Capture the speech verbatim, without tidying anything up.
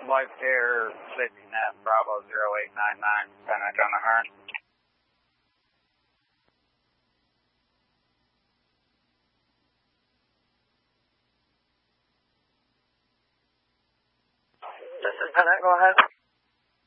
Life Care, Safety Net, Bravo zero eight nine nine, Panic on the Hearn. This is Panic, go ahead.